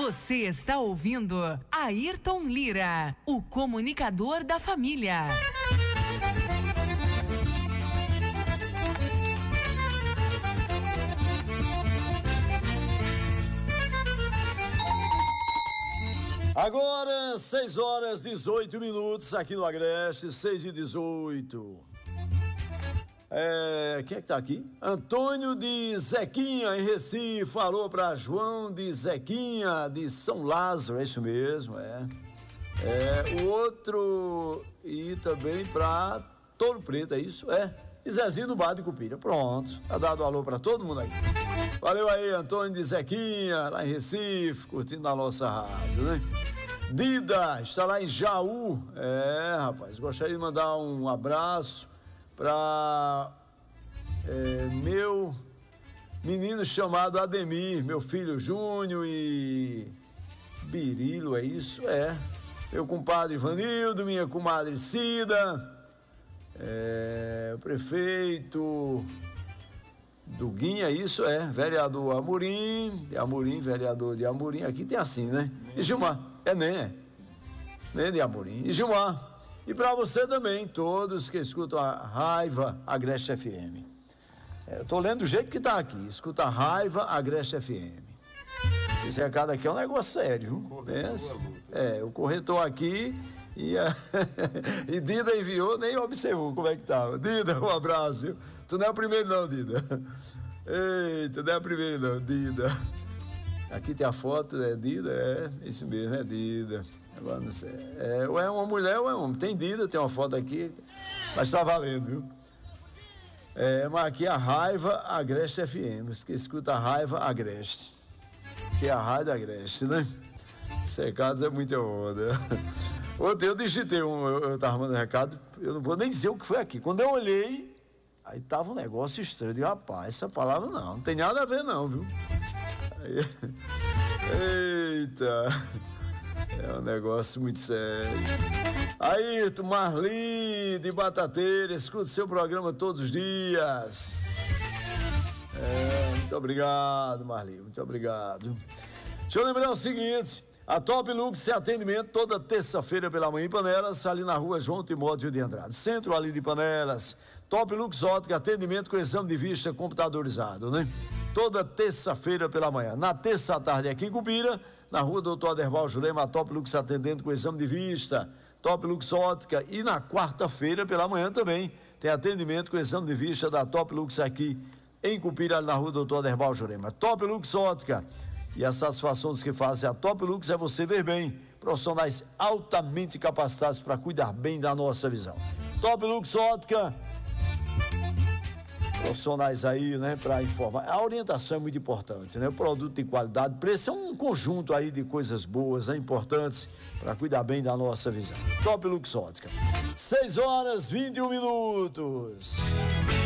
Você está ouvindo Ayrton Lira, o comunicador da família. Agora, 6h18 aqui no Agreste, 6h18. Quem é que tá aqui? Antônio de Zequinha, em Recife, falou para João de Zequinha, de São Lázaro, é isso mesmo, o outro, e também para Touro Preto, é isso? E Zezinho do Bar de Cupira, pronto, tá dado um alô para todo mundo aí. Valeu aí, Antônio de Zequinha, lá em Recife, curtindo a nossa rádio, né? Dida, está lá em Jaú, rapaz, gostaria de mandar um abraço para meu menino chamado Ademir, meu filho Júnior e Birilo, é isso? Meu compadre Ivanildo, minha comadre Cida, o prefeito Duguinha, isso vereador Amorim, vereador de Amorim, aqui tem assim, né? E Gilmar, nem de Amorim, e Gilmar. E para você também, todos que escutam a Raiva Agreste FM. Eu tô lendo do jeito que tá aqui, escuta a Raiva Agreste FM. Esse recado aqui é um negócio sério, o corretor aqui e Dida enviou, nem observou como é que tava. Dida, um abraço, viu? Tu não é o primeiro não, Dida. Eita, não é o primeiro não, Dida. Aqui tem a foto, Dida, isso mesmo, Dida. Agora não sei. Ou é uma mulher ou é um homem. Tem Dida, tem uma foto aqui, mas tá valendo, viu? Mas aqui a Raiva Agreste FM, que escuta a Raiva Agreste. Que é a Rádio Agreste, né? Secados é muita onda. Ontem eu digitei eu tava mandando recado, eu não vou nem dizer o que foi aqui. Quando eu olhei, aí tava um negócio estranho. Eu digo, rapaz, essa palavra não tem nada a ver não, viu? Eita, é um negócio muito sério. Ayrton Marli de Batateira, escuta o seu programa todos os dias. Muito obrigado, Marli, muito obrigado. Deixa eu lembrar o seguinte, a Top Lux tem atendimento toda terça-feira pela manhã em Panelas, ali na rua João Timóteo de Andrade, centro ali de Panelas. Top Lux Ótica, atendimento com exame de vista computadorizado, né? Toda terça-feira pela manhã. Na terça à tarde aqui em Cupira, na rua Doutor Aderval Jurema, a Top Lux atendendo com exame de vista, Top Lux Ótica. E na quarta-feira pela manhã também tem atendimento com exame de vista da Top Lux aqui em Cupira, na rua Doutor Aderval Jurema. Top Lux Ótica. E a satisfação dos que fazem a Top Lux é você ver bem. Profissionais altamente capacitados para cuidar bem da nossa visão. Top Lux Ótica. Profissionais aí, né, para informar. A orientação é muito importante, né? O produto de qualidade, preço é um conjunto aí de coisas boas, importantes para cuidar bem da nossa visão. Top Lux Ótica. 6h21.